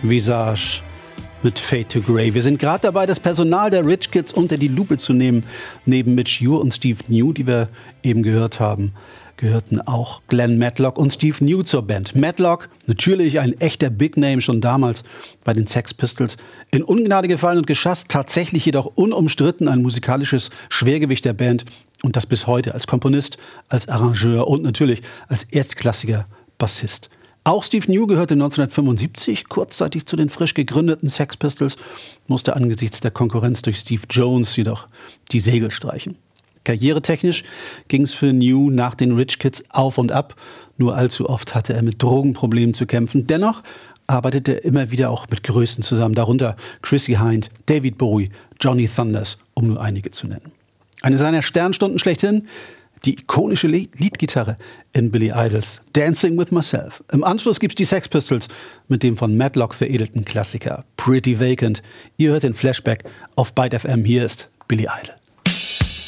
Visage mit Fade to Grey. Wir sind gerade dabei, das Personal der Rich Kids unter die Lupe zu nehmen. Neben Mitch Ure und Steve New, die wir eben gehört haben, gehörten auch Glenn Matlock und Steve New zur Band. Matlock, natürlich ein echter Big Name, schon damals bei den Sex Pistols. In Ungnade gefallen und geschasst, tatsächlich jedoch unumstritten ein musikalisches Schwergewicht der Band. Und das bis heute als Komponist, als Arrangeur und natürlich als erstklassiger Bassist. Auch Steve New gehörte 1975 kurzzeitig zu den frisch gegründeten Sex Pistols, musste angesichts der Konkurrenz durch Steve Jones jedoch die Segel streichen. Karrieretechnisch ging es für New nach den Rich Kids auf und ab. Nur allzu oft hatte er mit Drogenproblemen zu kämpfen. Dennoch arbeitete er immer wieder auch mit Größen zusammen, darunter Chrissie Hynde, David Bowie, Johnny Thunders, um nur einige zu nennen. Eine seiner Sternstunden schlechthin, die ikonische Leadgitarre in Billy Idols Dancing with Myself. Im Anschluss gibt's die Sex Pistols mit dem von Matlock veredelten Klassiker Pretty Vacant. Ihr hört den Flashback auf Byte FM. Hier ist Billy Idol.